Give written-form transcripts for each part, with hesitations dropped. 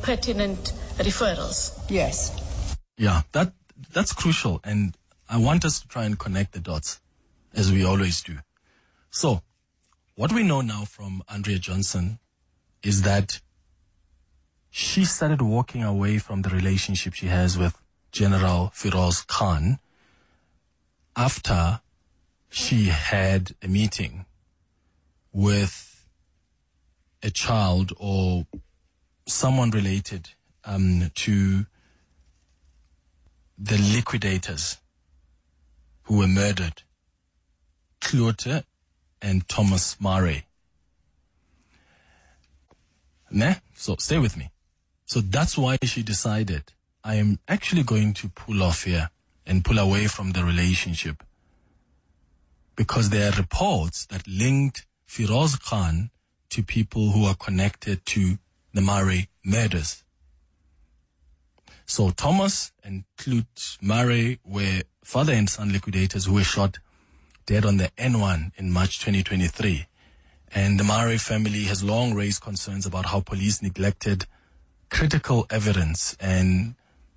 pertinent referrals. Yes. Yeah, that's crucial, and I want us to try and connect the dots, as we always do. So, what we know now from Andrea Johnson is that she started walking away from the relationship she has with General Firoz Khan after she had a meeting with a child or someone related to the liquidators who were murdered, Cloete and Thomas Murray. So stay with me. So that's why she decided, I am actually going to pull off here and pull away from the relationship, because there are reports that linked Firoz Khan to people who are connected to the Murray murders. So Thomas and Cloete Murray were father and son liquidators who were shot dead on the N1 in March 2023. And the Murray family has long raised concerns about how police neglected critical evidence and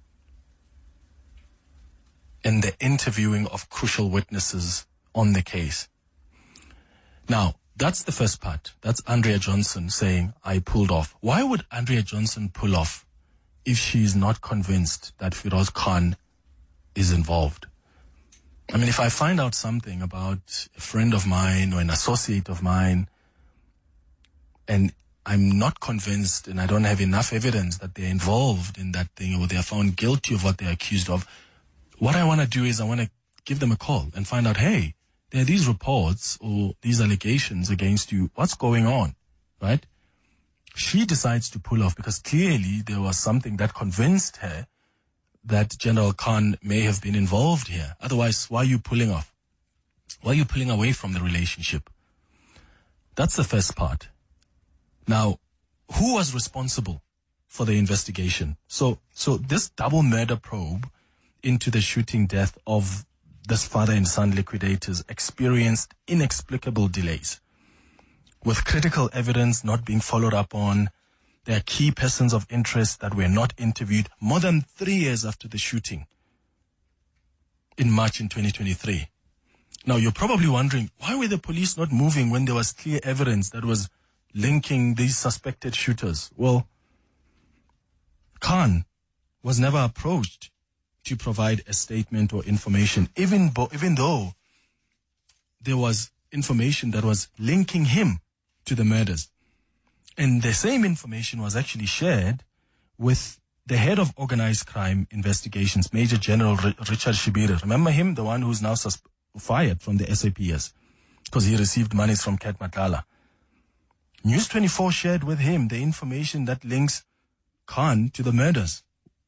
the interviewing of crucial witnesses on the case. Now, that's the first part. That's Andrea Johnson saying, I pulled off. Why would Andrea Johnson pull off if she is not convinced that Firoz Khan is involved? I mean, if I find out something about a friend of mine or an associate of mine, and I'm not convinced and I don't have enough evidence that they're involved in that thing or they're found guilty of what they're accused of, what I want to do is I want to give them a call and find out, hey, there are these reports or these allegations against you. What's going on, right? She decides to pull off because clearly there was something that convinced her that General Khan may have been involved here. Otherwise, why are you pulling off? Why are you pulling away from the relationship? That's the first part. Now, who was responsible for the investigation? So this double murder probe into the shooting death of this father and son liquidators experienced inexplicable delays, with critical evidence not being followed up on. There are key persons of interest that were not interviewed more than 3 years after the shooting in March in 2023. Now, you're probably wondering, why were the police not moving when there was clear evidence that was linking these suspected shooters? Well, Khan was never approached to provide a statement or information, even though there was information that was linking him to the murders. And the same information was actually shared with the head of organized crime investigations, Major General Richard Shibiri. Remember him, the one who's now fired from the SAPS because he received monies from Kat Matlala. News 24 shared with him the information that links Khan to the murders.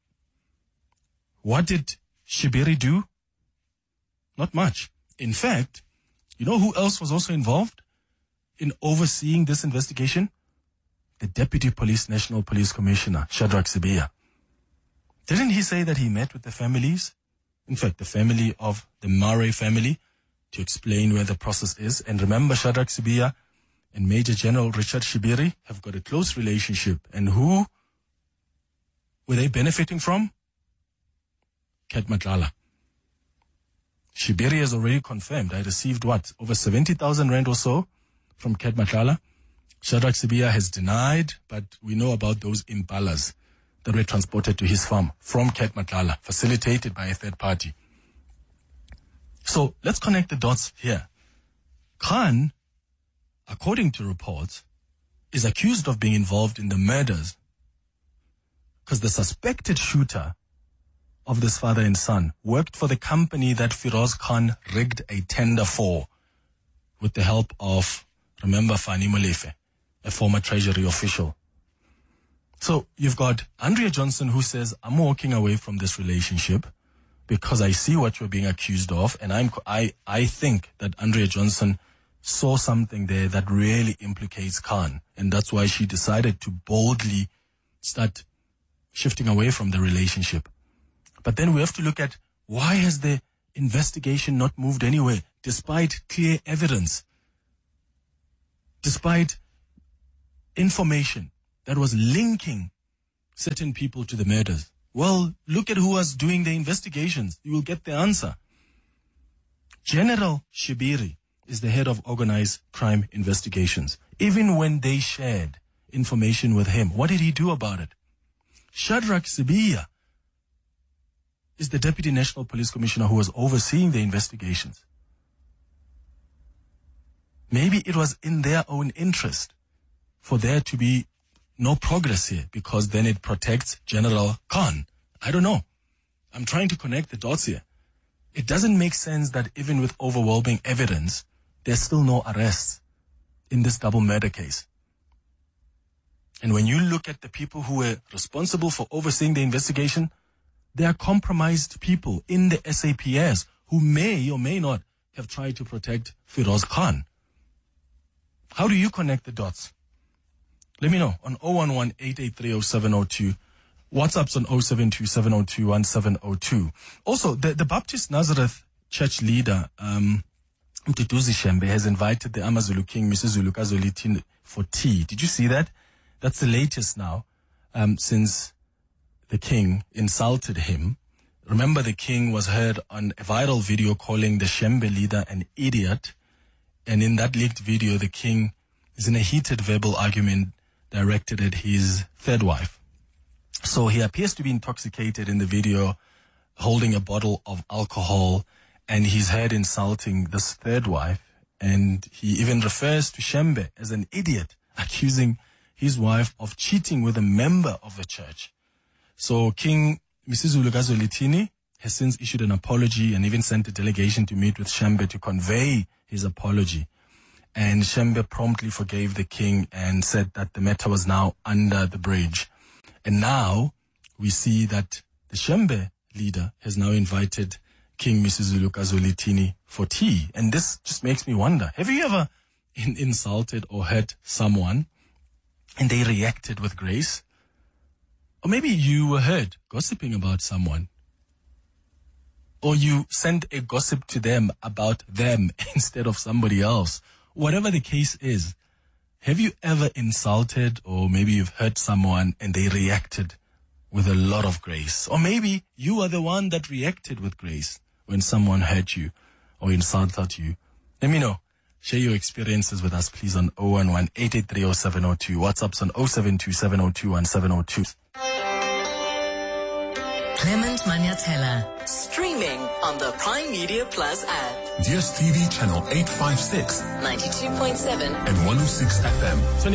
What did Shibiri do? Not much. In fact, you know who else was also involved in overseeing this investigation? The Deputy National Police Commissioner, Shadrack Sibiya. Didn't he say that he met with the families? In fact, the family of the Murray family to explain where the process is. And remember, Shadrack Sibiya and Major General Richard Shibiri have got a close relationship. And who were they benefiting from? Kat Matlala. Shibiri has already confirmed. I received over 70,000 rand or so from Kat Matlala. Shadrack Sibiya has denied, but we know about those impalas that were transported to his farm from Kat Matlala, facilitated by a third party. So let's connect the dots here. Khan, according to reports, is accused of being involved in the murders because the suspected shooter of this father and son worked for the company that Firoz Khan rigged a tender for with the help of, remember, Fani Molefe, a former Treasury official. So you've got Andrea Johnson who says, I'm walking away from this relationship because I see what you're being accused of, and I think that Andrea Johnson saw something there that really implicates Khan, and that's why she decided to boldly start shifting away from the relationship. But then we have to look at, why has the investigation not moved anywhere despite clear evidence, despite information that was linking certain people to the murders? Well, look at who was doing the investigations. You will get the answer. General Shibiri is the head of organized crime investigations. Even when they shared information with him, what did he do about it? Shadrack Sibiya is the Deputy National Police Commissioner who was overseeing the investigations. Maybe it was in their own interest for there to be no progress here, because then it protects General Khan. I don't know. I'm trying to connect the dots here. It doesn't make sense that even with overwhelming evidence, there's still no arrests in this double murder case. And when you look at the people who were responsible for overseeing the investigation, they are compromised people in the SAPS who may or may not have tried to protect Firoz Khan. How do you connect the dots? Let me know on 011-883-0702. WhatsApp's on 072-702-1702. Also, the Baptist Nazareth church leader, Mduduzi Shembe, has invited the AmaZulu king, Mrs. Zulu Kazolithini, for tea. Did you see that? That's the latest now, since the king insulted him. Remember, the king was heard on a viral video calling the Shembe leader an idiot. And in that leaked video, the king is in a heated verbal argument directed at his third wife. So he appears to be intoxicated in the video, holding a bottle of alcohol, and he's heard insulting this third wife. And he even refers to Shembe as an idiot, accusing his wife of cheating with a member of the church. So King Misizulu Kazolithini has since issued an apology and even sent a delegation to meet with Shembe to convey his apology. And Shembe promptly forgave the king and said that the matter was now under the bridge. And now we see that the Shembe leader has now invited King Misizulu Kazolithini for tea. And this just makes me wonder, have you ever insulted or hurt someone and they reacted with grace? Or maybe you were heard gossiping about someone, or you sent a gossip to them about them instead of somebody else. Whatever the case is, have you ever insulted, or maybe you've hurt someone and they reacted with a lot of grace? Or maybe you are the one that reacted with grace when someone hurt you or insulted you. Let me know. Share your experiences with us, please, on 011-883-0702. WhatsApp's on 072-702-1702. Clement Maniatella, streaming on the Prime Media Plus app. DSTV channel 856, 92.7 and 106 FM.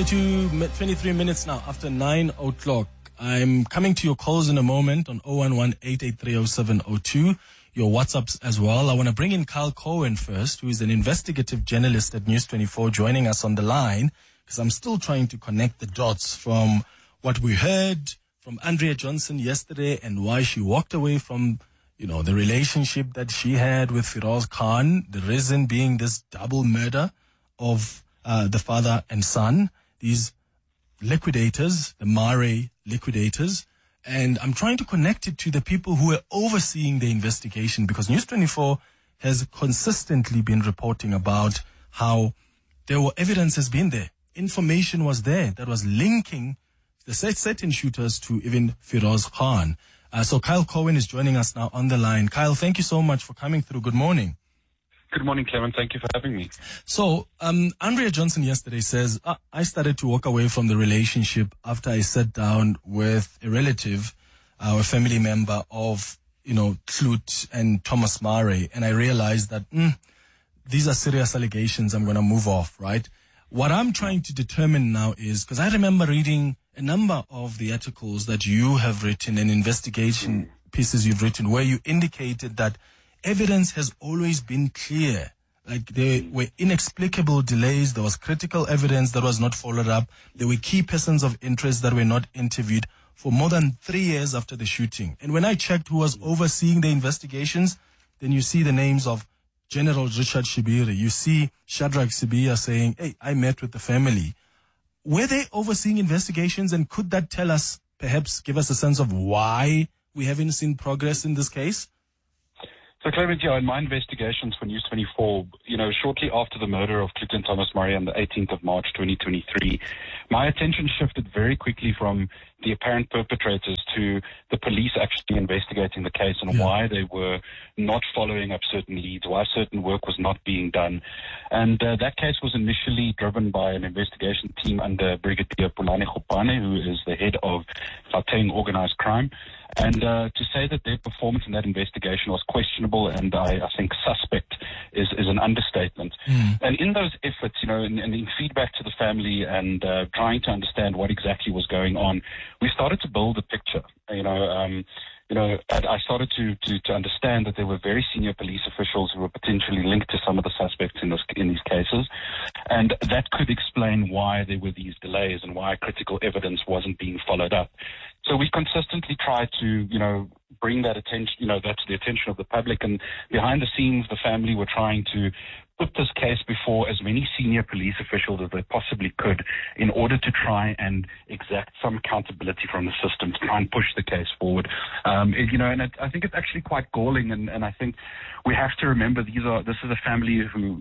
23 minutes now after 9 o'clock. I'm coming to your calls in a moment on 011-883-0702. Your WhatsApps as well. I want to bring in Kyle Cohen first, who is an investigative journalist at News 24, joining us on the line, because I'm still trying to connect the dots from what we heard from Andrea Johnson yesterday and why she walked away from, the relationship that she had with Firoz Khan, the reason being this double murder of the father and son, these liquidators, the Mare liquidators. And I'm trying to connect it to the people who are overseeing the investigation, because News 24 has consistently been reporting about how evidence has been there. Information was there that was linking the certain shooters to even Firoz Khan. So Kyle Cohen is joining us now on the line. Kyle, thank you so much for coming through. Good morning. Good morning, Clement. Thank you for having me. So, Andrea Johnson yesterday says, I started to walk away from the relationship after I sat down with a relative, a family member of, Klut and Thomas Mare, and I realized that these are serious allegations. I'm going to move off, right? What I'm trying to determine now is, because I remember reading a number of the articles that you have written and investigation pieces you've written where you indicated that evidence has always been clear. Like there were inexplicable delays. There was critical evidence that was not followed up. There were key persons of interest that were not interviewed for more than 3 years after the shooting. And when I checked who was overseeing the investigations, then you see the names of General Richard Shibiri. You see Shadrack Sibiya saying, hey, I met with the family. Were they overseeing investigations, and could that tell us, perhaps give us a sense of why we haven't seen progress in this case? So, Clement, in my investigations for News 24, shortly after the murder of Clinton Thomas Murray on the 18th of March 2023, my attention shifted very quickly from the apparent perpetrators to the police actually investigating the case and why they were not following up certain leads, why certain work was not being done. And that case was initially driven by an investigation team under Brigadier Pulane Khupane, who is the head of Gauteng Organized Crime. And to say that their performance in that investigation was questionable and I think suspect is an understatement. And in those efforts, and in feedback to the family and trying to understand what exactly was going on, we started to build a picture. I started to understand that there were very senior police officials who were potentially linked to some of the suspects in these cases, and that could explain why there were these delays and why critical evidence wasn't being followed up. So we consistently tried to, bring that attention, that to the attention of the public, and behind the scenes, the family were trying to put this case before as many senior police officials as they possibly could in order to try and exact some accountability from the system to try and push the case forward. And I think it's actually quite galling, and I think we have to remember this is a family who,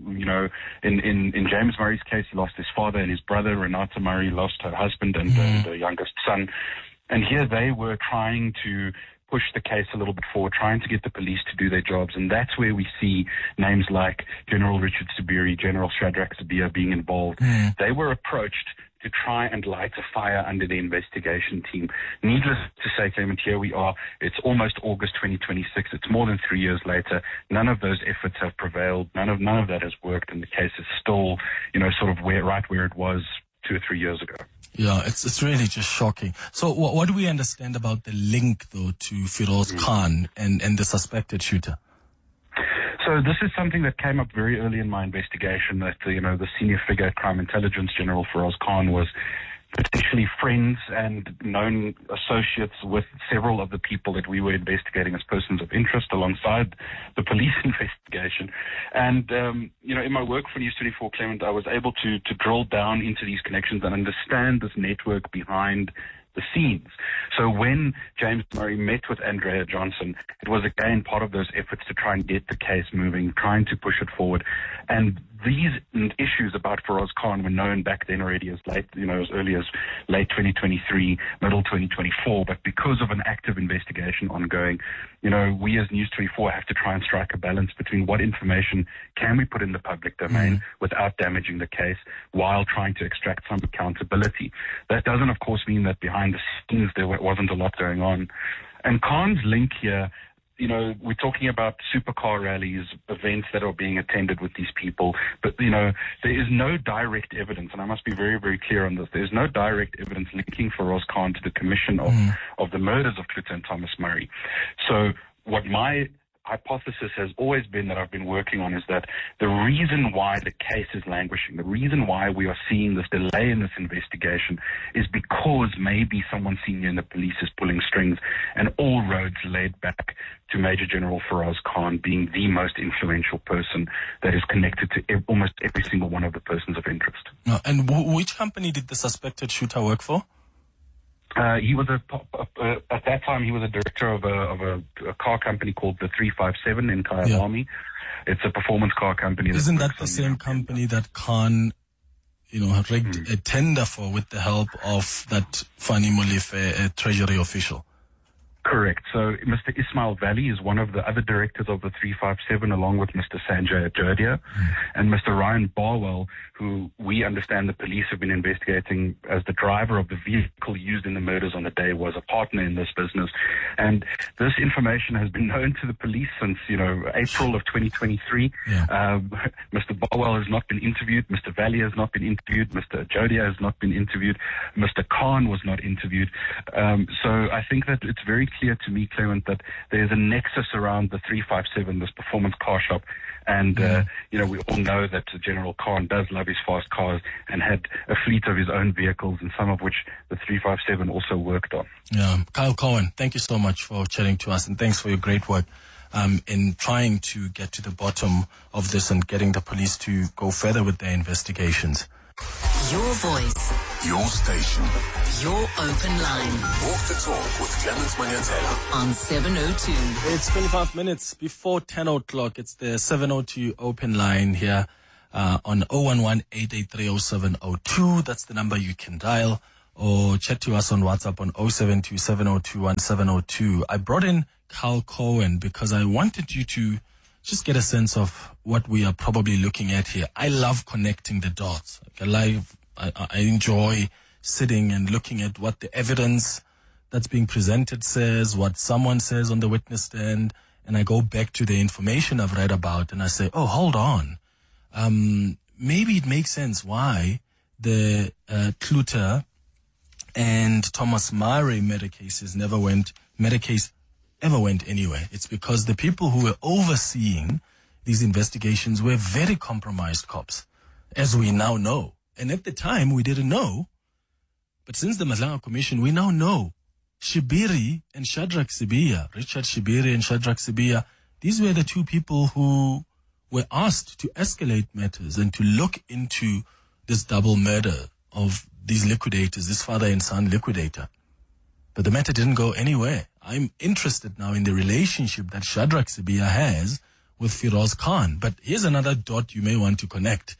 in James Murray's case, he lost his father and his brother. Renata Murray lost her husband and the youngest son. And here they were trying to push the case a little bit forward, trying to get the police to do their jobs. And that's where we see names like General Richard Subiri, General Shadrach Sibiya being involved. They were approached to try and light a fire under the investigation team. Needless to say, Clement, here we are. It's almost August 2026. It's more than 3 years later. None of those efforts have prevailed. None of that has worked, and the case is still, sort of right where it was 2 or 3 years ago. Yeah, it's really just shocking. So what do we understand about the link, though, to Feroz Khan and the suspected shooter? So this is something that came up very early in my investigation, that, the senior figure at Crime Intelligence, General Feroz Khan, was potentially friends and known associates with several of the people that we were investigating as persons of interest alongside the police investigation. And, in my work for News 24, Clement, I was able to drill down into these connections and understand this network behind the scenes. So when James Murray met with Andrea Johnson, it was again part of those efforts to try and get the case moving, trying to push it forward. And these issues about Feroz Khan were known back then already as early as late 2023, middle 2024. But because of an active investigation ongoing, we as News 24 have to try and strike a balance between what information can we put in the public domain without damaging the case while trying to extract some accountability. That doesn't, of course, mean that behind the scenes there wasn't a lot going on. And Khan's link here, we're talking about supercar rallies, events that are being attended with these people, but, there is no direct evidence, and I must be very, very clear on this. There's no direct evidence linking Feroz Khan to the commission of the murders of Clinton Thomas Murray. So what my hypothesis has always been that I've been working on is that the reason why the case is languishing, the reason why we are seeing this delay in this investigation is because maybe someone senior in the police is pulling strings, and all roads led back to Major General Feroz Khan being the most influential person that is connected to almost every single one of the persons of interest. And which company did the suspected shooter work for? He was at that time he was a director of a car company called the 357 in Kyalami. It's a performance car company. Isn't that the same company that Khan, rigged a tender for with the help of that Fani Molefe, a treasury official? Correct. So Mr. Ismail Valley is one of the other directors of the 357, along with Mr. Sanjay Ajodia, and Mr. Ryan Barwell, who we understand the police have been investigating as the driver of the vehicle used in the murders on the day, was a partner in this business. And this information has been known to the police since, April of 2023. Mr. Barwell has not been interviewed. Mr. Valley has not been interviewed. Mr. Ajodia has not been interviewed. Mr. Khan was not interviewed. So I think that it's very clear to me, Clement, that there's a nexus around the 357, this performance car shop. And, we all know that General Khan does love his fast cars and had a fleet of his own vehicles, and some of which the 357 also worked on. Yeah. Kyle Cohen, thank you so much for chatting to us, and thanks for your great work in trying to get to the bottom of this and getting the police to go further with their investigations. Your voice, Your station. your open line Walk the talk with Clement Manyatela. on 702. It's 25 minutes before 10 o'clock. It's the 702 open line here on 011-883-0702. That's the number you can dial, or chat to us on WhatsApp on 072-702-1702. I brought in Carl Cohen because I wanted you to just get a sense of what we are probably looking at here. I love connecting the dots. I enjoy sitting and looking at what the evidence that's being presented says, what someone says on the witness stand, and I go back to the information I've read about and I say, oh, hold on. Maybe it makes sense why the Kluter and Thomas Murray murder cases ever went anywhere. It's because the people who were overseeing these investigations were very compromised cops, as we now know. And at the time, we didn't know. But since the Madlanga Commission, we now know. Shibiri and Shadrack Sibiya, Richard Shibiri and Shadrack Sibiya, these were the two people who were asked to escalate matters and to look into this double murder of these liquidators, this father and son liquidator. But the matter didn't go anywhere. I'm interested now in the relationship that Shadrack Sibiya has with Firoz Khan. But here's another dot you may want to connect.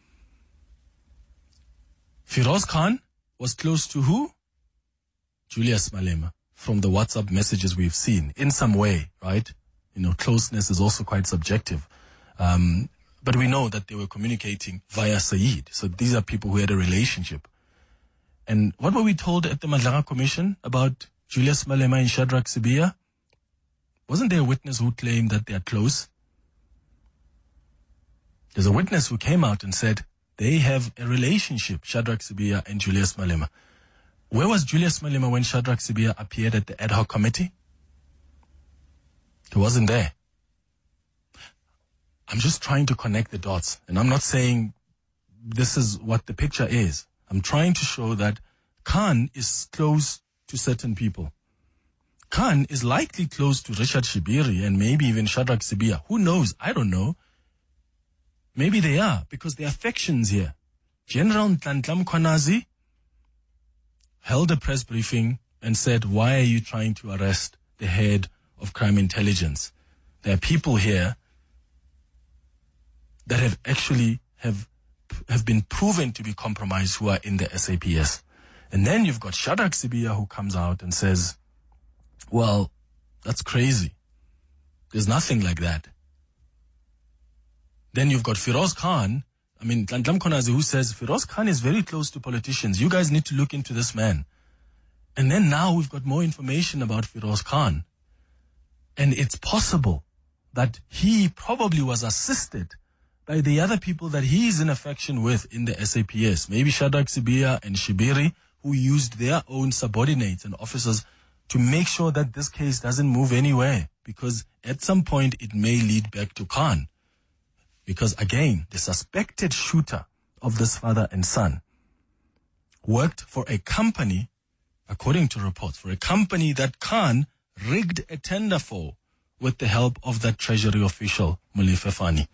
Firoz Khan was close to who? Julius Malema, from the WhatsApp messages we've seen, in some way, right? You know, closeness is also quite subjective. But we know that they were communicating via Saeed. So these are people who had a relationship. And what were we told at the Madlanga Commission about Julius Malema and Shadrack Sibiya? Wasn't there a witness who claimed that they are close? There's a witness who came out and said they have a relationship, Shadrack Sibiya and Julius Malema. Where was Julius Malema when Shadrack Sibiya appeared at the ad hoc committee? He wasn't there. I'm just trying to connect the dots. And I'm not saying this is what the picture is. I'm trying to show that Khan is close to certain people. Khan is likely close to Richard Shibiri and maybe even Shadrack Sibiya. Who knows? I don't know. Maybe they are, because there are factions here. General Ntantlam Kwanazi held a press briefing and said, why are you trying to arrest the head of crime intelligence? There are people here that have actually have been proven to be compromised who are in the SAPS. And then you've got Shadrack Sibiya who comes out and says, well, that's crazy. There's nothing like that. Then you've got Firoz Khan, Ntantlam Kwanazi, who says, Firoz Khan is very close to politicians. You guys need to look into this man. And then now we've got more information about Firoz Khan. And it's possible that he probably was assisted by the other people that he's in affection with in the SAPS. Maybe Shadrack Sibiya and Shibiri, who used their own subordinates and officers to make sure that this case doesn't move anywhere. Because at some point it may lead back to Khan. Because again, the suspected shooter of this father and son worked for a company, according to reports, for a company that Khan rigged a tender for with the help of that Treasury official, Molefe Fani.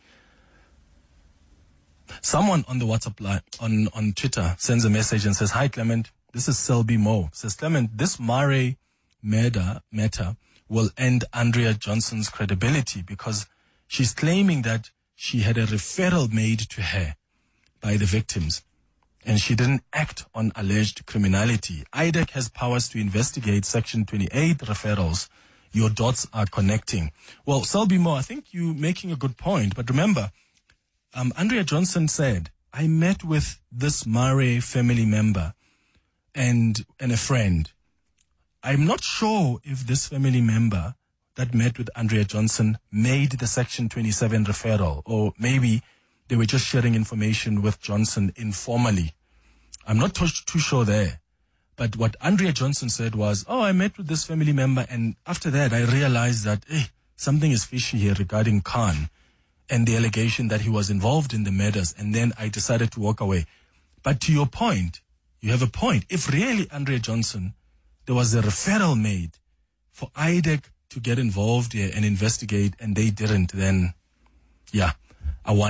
Someone on the WhatsApp line, on Twitter, sends a message and says, hi Clement, this is Selby Mo. Says, Clement, this Murray matter will end Andrea Johnson's credibility because she's claiming that she had a referral made to her by the victims and she didn't act on alleged criminality. IDEC has powers to investigate Section 28 referrals. Your dots are connecting. Well, Selby Mo, I think you're making a good point, but remember, Andrea Johnson said, I met with this Murray family member and a friend. I'm not sure if this family member that met with Andrea Johnson made the Section 27 referral, or maybe they were just sharing information with Johnson informally. I'm not too sure there. But what Andrea Johnson said was, I met with this family member, and after that I realized that something is fishy here regarding Khan and the allegation that he was involved in the murders, and then I decided to walk away. But to your point, you have a point. If really Andrea Johnson, there was a referral made for IDEC to get involved here and investigate, and they didn't, then, I wonder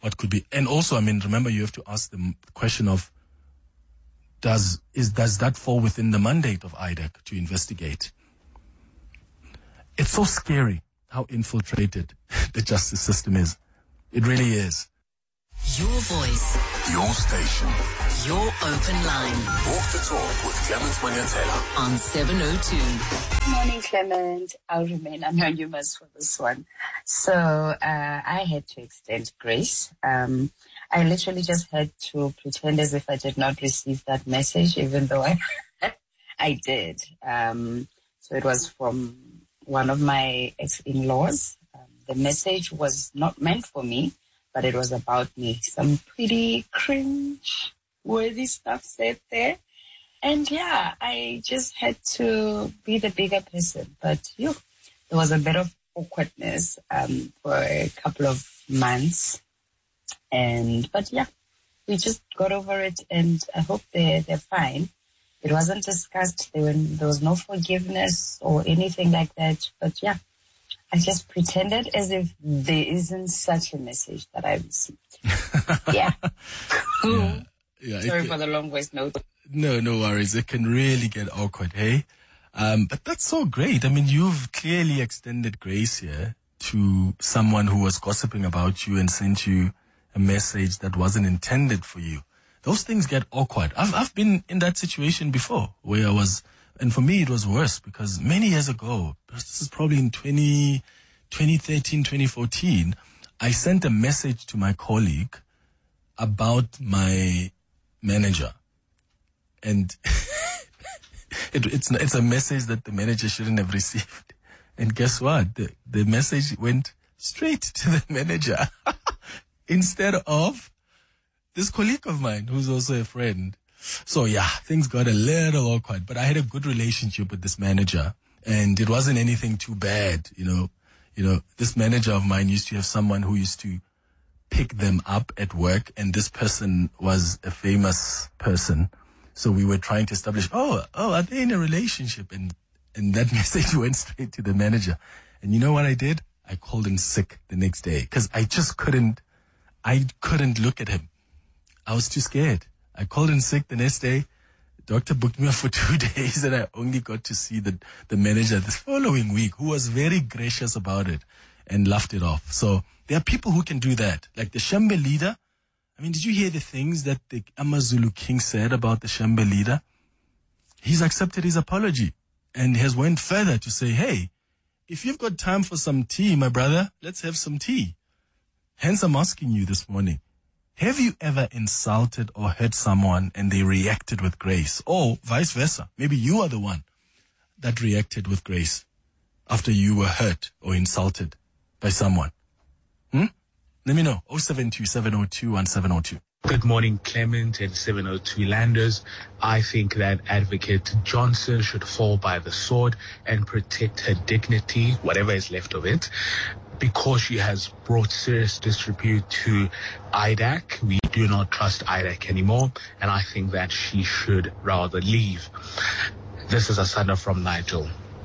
what could be. And also, I mean, remember, you have to ask the question of, does that fall within the mandate of IDEC to investigate? It's so scary how infiltrated the justice system is. It really is. Your voice, Your station. your open line Walk the talk with Clemens Manyathela. on 702. Good morning, Clement. I'll remain anonymous for this one. So I had to extend grace. I literally just had to pretend as if I did not receive that message, even though I did. So it was from one of my ex-in-laws. The message was not meant for me, but it was about me. Some pretty cringe-worthy stuff said there. And yeah, I just had to be the bigger person. But there was a bit of awkwardness for a couple of months. But yeah, we just got over it, and I hope they're fine. It wasn't discussed. There was no forgiveness or anything like that. But yeah, I just pretended as if there isn't such a message that I received. Yeah. Yeah. Sorry for the long voice note. No worries. It can really get awkward, hey? But that's so great. I mean, you've clearly extended grace here to someone who was gossiping about you and sent you a message that wasn't intended for you. Those things get awkward. I've been in that situation before where I was, and for me it was worse because many years ago, this is probably in 2013, 2014, I sent a message to my colleague about my manager. And it's a message that the manager shouldn't have received. And guess what? The message went straight to the manager instead of this colleague of mine who's also a friend. So yeah, things got a little awkward, but I had a good relationship with this manager and it wasn't anything too bad. You know, this manager of mine used to have someone who used to pick them up at work, and this person was a famous person. So we were trying to establish, are they in a relationship? And that message went straight to the manager. And you know what I did? I called in sick the next day because I couldn't look at him. I was too scared. I called in sick the next day. The doctor booked me up for 2 days and I only got to see the manager the following week, who was very gracious about it and laughed it off. So there are people who can do that. Like the Shembe leader. I mean, did you hear the things that the Amazulu king said about the Shembe leader? He's accepted his apology and has went further to say, hey, if you've got time for some tea, my brother, let's have some tea. Hence, I'm asking you this morning, have you ever insulted or hurt someone and they reacted with grace? Or vice versa, maybe you are the one that reacted with grace after you were hurt or insulted by someone. Let me know. 072-702-1702. Good morning, Clement and 702 Landers. I think that Advocate Johnson should fall by the sword and protect her dignity, whatever is left of it, because she has brought serious disrepute to IDAC. We do not trust IDAC anymore, and I think that she should rather leave. This is Asanda from Nigel.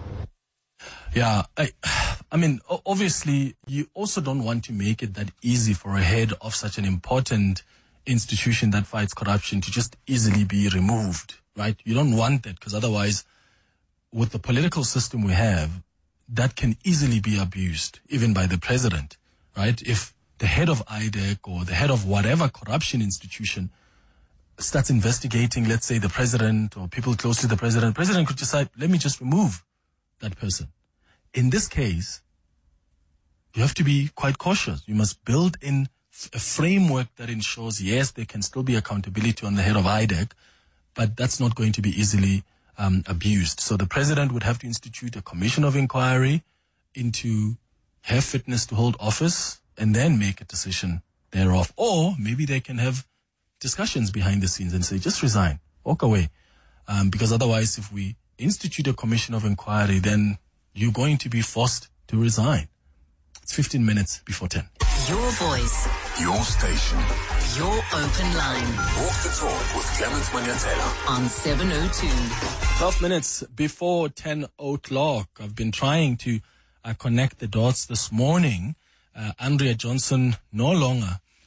Yeah, I mean, obviously, you also don't want to make it that easy for a head of such an important institution that fights corruption to just easily be removed, right? You don't want that because otherwise, with the political system we have, that can easily be abused, even by the president, right? If the head of IDEC or the head of whatever corruption institution starts investigating, let's say, the president or people close to the president could decide, let me just remove that person. In this case, you have to be quite cautious. You must build in a framework that ensures, yes, there can still be accountability on the head of IDEC, but that's not going to be easily abused. So the president would have to institute a commission of inquiry into her fitness to hold office and then make a decision thereof. Or maybe they can have discussions behind the scenes and say, just resign, walk away. Because otherwise, if we institute a commission of inquiry, then you're going to be forced to resign. It's 15 minutes before 10. Your voice, Your station. your open line Walk the talk with Clemens Manyathela. on 702. 12 minutes before 10 o'clock. I've been trying to connect the dots this morning. Andrea Johnson no longer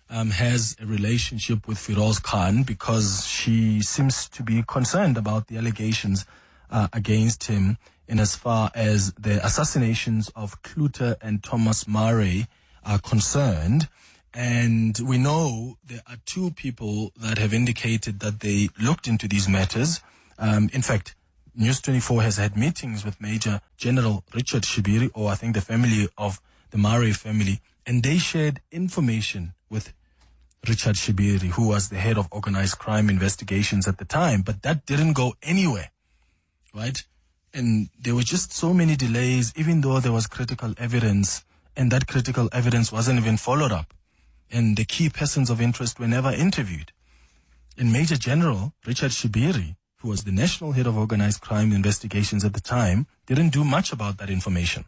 has a relationship with Firoz Khan because she seems to be concerned about the allegations against him in as far as the assassinations of Kluter and Thomas Murray are concerned. And we know there are two people that have indicated that they looked into these matters. In fact, News 24 has had meetings with Major General Richard Shibiri, or I think the family of the Murray family, and they shared information with Richard Shibiri, who was the head of organized crime investigations at the time, but that didn't go anywhere, right? And there were just so many delays, even though there was critical evidence, and that critical evidence wasn't even followed up. And the key persons of interest were never interviewed. And Major General Richard Shibiri, who was the national head of organized crime investigations at the time, didn't do much about that information.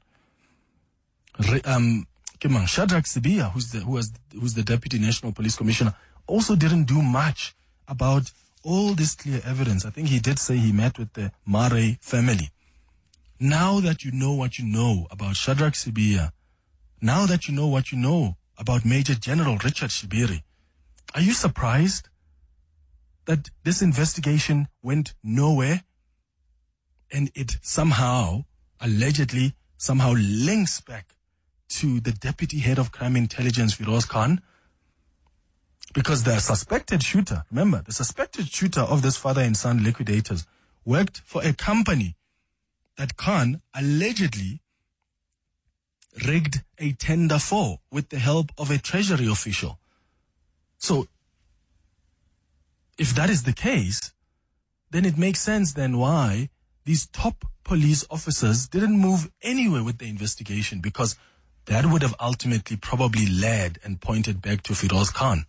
Shadrack Sibiya, who's the Deputy National Police Commissioner, also didn't do much about all this clear evidence. I think he did say he met with the Murray family. Now that you know what you know about Shadrack Sibiya, now that you know what you know about Major General Richard Shibiri, are you surprised that this investigation went nowhere and it somehow, allegedly, somehow links back to the Deputy Head of Crime Intelligence, Firoz Khan? Because the suspected shooter, remember, the suspected shooter of this father and son liquidators worked for a company that Khan allegedly rigged a tender for with the help of a treasury official. So, if that is the case, then it makes sense then why these top police officers didn't move anywhere with the investigation, because that would have ultimately probably led and pointed back to Firoz Khan.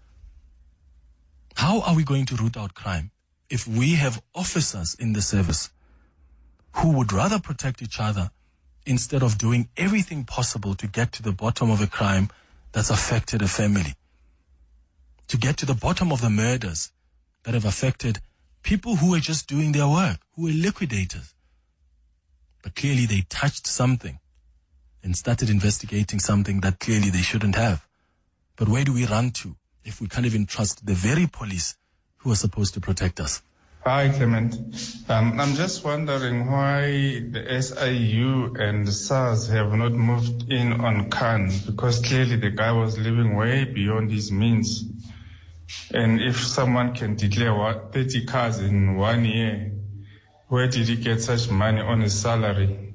How are we going to root out crime if we have officers in the service who would rather protect each other instead of doing everything possible to get to the bottom of a crime that's affected a family, to get to the bottom of the murders that have affected people who were just doing their work, who were liquidators? But clearly they touched something and started investigating something that clearly they shouldn't have. But where do we run to if we can't even trust the very police who are supposed to protect us? Hi, Clement. I'm just wondering why the SIU and the SARS have not moved in on Khan, because clearly the guy was living way beyond his means. And if someone can declare 30 cars in 1 year, where did he get such money on his salary?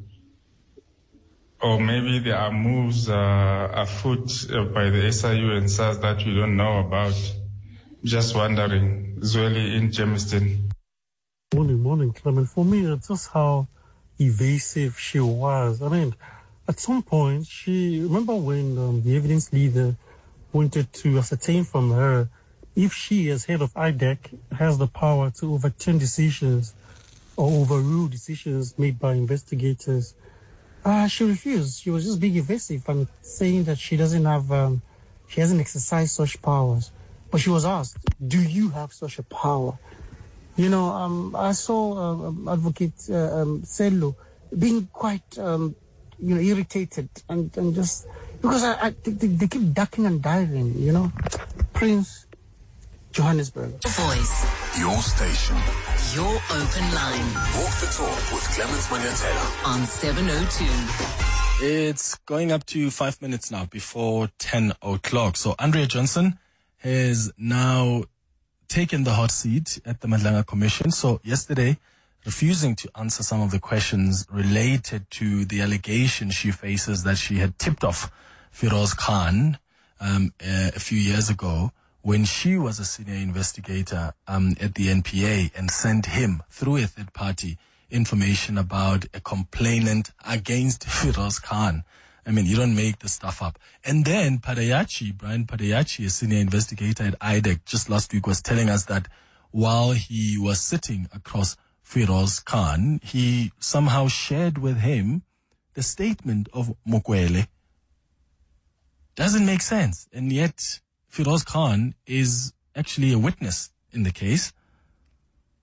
Or maybe there are moves afoot by the SIU and SARS that we don't know about. Just wondering. Zweli in Germiston. Morning, Clement. For me, it's just how evasive she was. I mean, at some point, remember when the evidence leader wanted to ascertain from her if she, as head of IDEC, has the power to overturn decisions or overrule decisions made by investigators. She refused. She was just being evasive and saying that she doesn't have, she hasn't exercised such powers. But she was asked, do you have such a power? You know, I saw Advocate Sello being quite, irritated and just, because they keep ducking and diving, you know. Prince, Johannesburg. Voice. Your station. Your open line. Walk the talk with Clements Manyatela on 702. It's going up to 5 minutes now before 10 o'clock. So Andrea Johnson has now taken the hot seat at the Madlanga Commission. So yesterday, refusing to answer some of the questions related to the allegation she faces that she had tipped off Firoz Khan a few years ago when she was a senior investigator at the NPA and sent him through a third party information about a complainant against Firoz Khan. I mean, you don't make this stuff up. And then Brian Padayachi, a senior investigator at IDEC, just last week was telling us that while he was sitting across Firoz Khan, he somehow shared with him the statement of Mokwele. Doesn't make sense. And yet Firoz Khan is actually a witness in the case.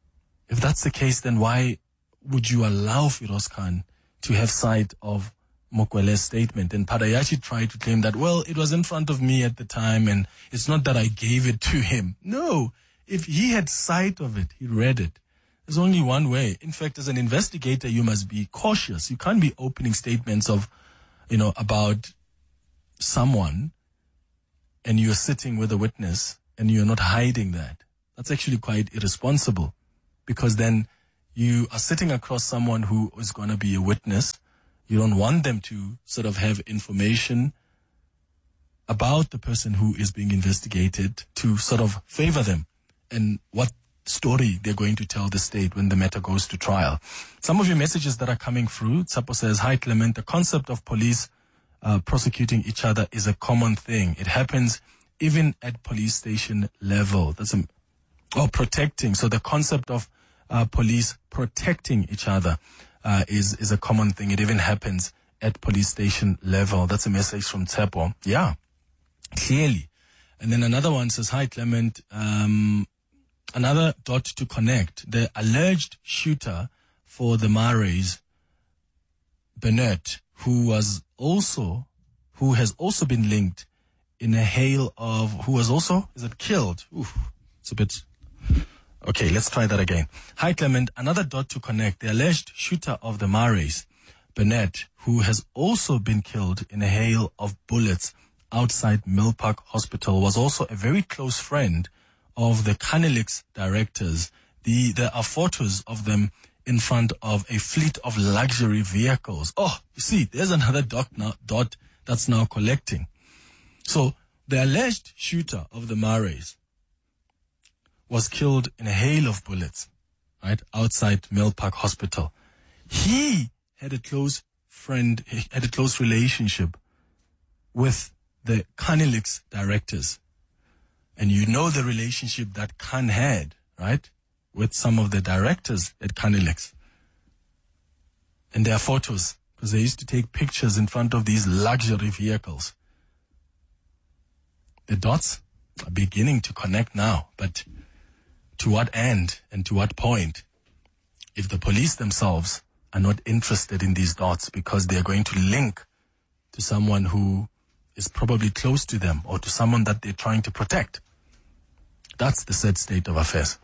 If that's the case, then why would you allow Firoz Khan to have sight of Mokwele's statement. And Parayachi tried to claim that, well, it was in front of me at the time and it's not that I gave it to him. No, if he had sight of it, he read it. There's only one way. In fact, as an investigator, you must be cautious. You can't be opening statements of, about someone and you're sitting with a witness and you're not hiding that. That's actually quite irresponsible, because then you are sitting across someone who is going to be a witness. You don't want them to sort of have information about the person who is being investigated to sort of favor them and what story they're going to tell the state when the matter goes to trial. Some of your messages that are coming through, Tsapo says, "Hi Clement, the concept of police prosecuting each other is a common thing. It happens even at police station level." Protecting. So the concept of police protecting each other is a common thing. It even happens at police station level. That's a message from Tsepo. Yeah, clearly. And then another one says, "Hi Clement, another dot to connect. The alleged shooter for the Marais, Bernard, who has also been linked in a hail of, is it killed? Oof, it's a bit, okay, let's try that again. Hi Clement, another dot to connect. The alleged shooter of the Marais, Bernard, who has also been killed in a hail of bullets outside Milpark Hospital, was also a very close friend of the Canelix directors. There are photos of them in front of a fleet of luxury vehicles. Oh, you see, there's another dot that's now collecting. So the alleged shooter of the Marais was killed in a hail of bullets, right, outside Milpark Hospital. He had a close relationship with the Canelix directors. And you know the relationship that Khan had, right, with some of the directors at Canelix. And there are photos, because they used to take pictures in front of these luxury vehicles. The dots are beginning to connect now, but to what end and to what point? If the police themselves are not interested in these dots because they're going to link to someone who is probably close to them or to someone that they're trying to protect. That's the sad state of affairs.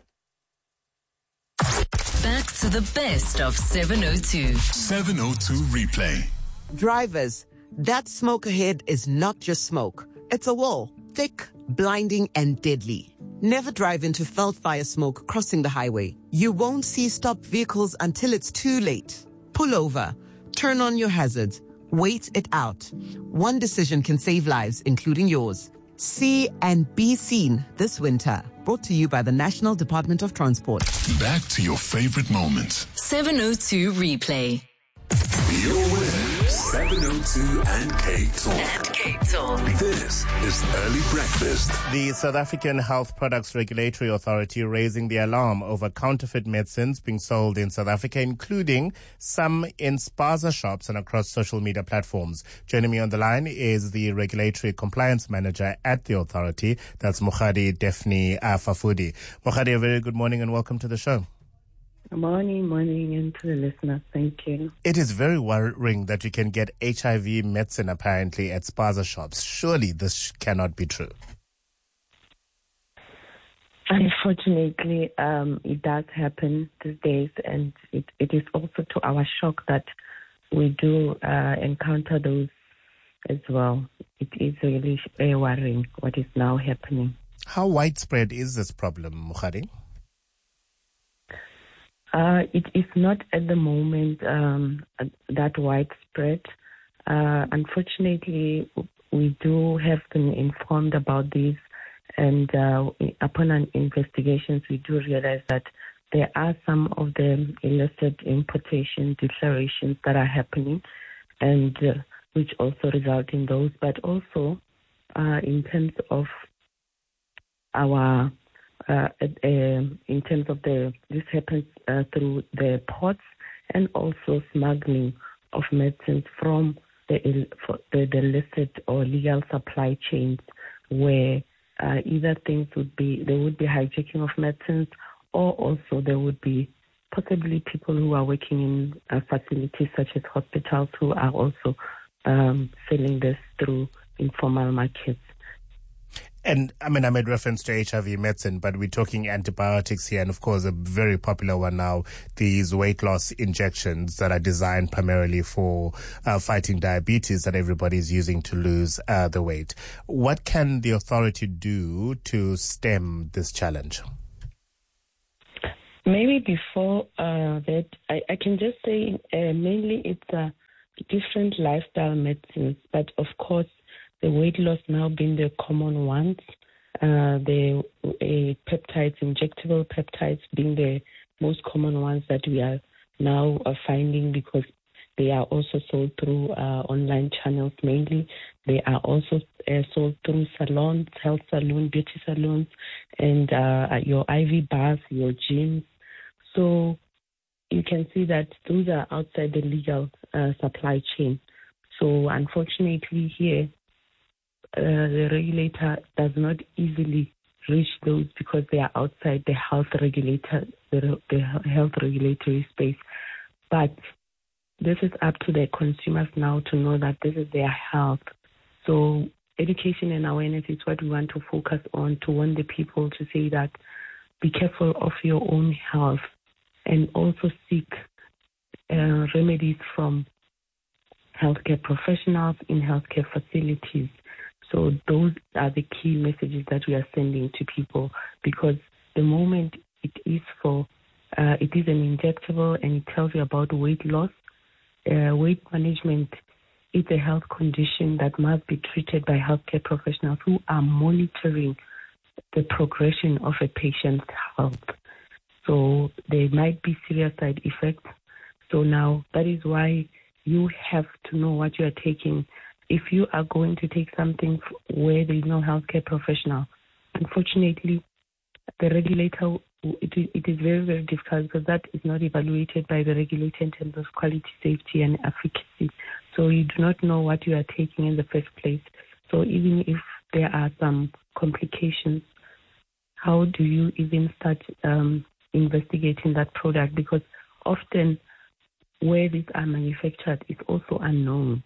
Back to the best of 702. 702 replay. Drivers, that smoke ahead is not just smoke. It's a wall, thick, blinding, and deadly. Never drive into Veldfire smoke crossing the highway. You won't see stopped vehicles until it's too late. Pull over, turn on your hazards, wait it out. One decision can save lives, including yours. See and be seen this winter. Brought to you by the National Department of Transport. Back to your favorite moments. 702 replay. You're with 702 and K-Talk. This is Early Breakfast. The South African Health Products Regulatory Authority raising the alarm over counterfeit medicines being sold in South Africa, including some in spaza shops and across social media platforms. Joining me on the line is the Regulatory Compliance Manager at the authority. That's Mokgadi Daphne Fafudi. Mokgadi, a very good morning and welcome to the show. Morning, and to the listeners, thank you. It is very worrying that you can get HIV medicine apparently at spaza shops. Surely this cannot be true. Unfortunately, it does happen these days, and it is also to our shock that we do encounter those as well. It is really worrying what is now happening. How widespread is this problem, Mokgadi? It is not at the moment that widespread. Unfortunately, we do have been informed about this, and upon an investigations, we do realize that there are some of the illicit importation declarations that are happening, and which also result in those. But also, in terms of our in terms of this happens through the ports and also smuggling of medicines from the illicit or legal supply chains, where either there would be hijacking of medicines, or also there would be possibly people who are working in facilities such as hospitals who are also selling this through informal markets. And I mean, I made reference to HIV medicine, but we're talking antibiotics here. And of course, a very popular one now, these weight loss injections that are designed primarily for fighting diabetes that everybody's using to lose the weight. What can the authority do to stem this challenge? Maybe before that, I can just say mainly it's different lifestyle medicines, but of course, the weight loss now being the common ones, the peptides, injectable peptides being the most common ones that we are now finding, because they are also sold through online channels mainly. They are also sold through salons, health salons, beauty salons, and your IV bars, your gyms. So you can see that those are outside the legal supply chain. So unfortunately here, the regulator does not easily reach those because they are outside the health regulator, the health regulatory space. But this is up to the consumers now to know that this is their health. So education and awareness is what we want to focus on, to warn the people to say that be careful of your own health and also seek remedies from healthcare professionals in healthcare facilities. So those are the key messages that we are sending to people, because the moment it is an injectable and it tells you about weight loss, weight management is a health condition that must be treated by healthcare professionals who are monitoring the progression of a patient's health. So there might be serious side effects. So now that is why you have to know what you are taking. If you are going to take something where there is no healthcare professional, unfortunately, the regulator, it is very, very difficult because that is not evaluated by the regulator in terms of quality, safety, and efficacy. So you do not know what you are taking in the first place. So even if there are some complications, how do you even start investigating that product? Because often where these are manufactured is also unknown.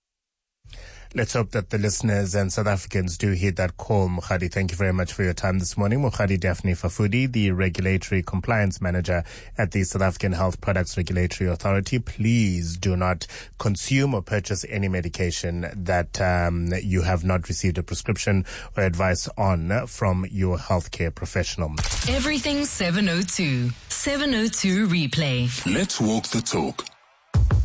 Let's hope that the listeners and South Africans do heed that call. Mokgadi, thank you very much for your time this morning. Mokgadi Daphne Fafudi, the Regulatory Compliance Manager at the South African Health Products Regulatory Authority. Please do not consume or purchase any medication that you have not received a prescription or advice on from your healthcare professional. Everything 702. 702 replay. Let's walk the talk.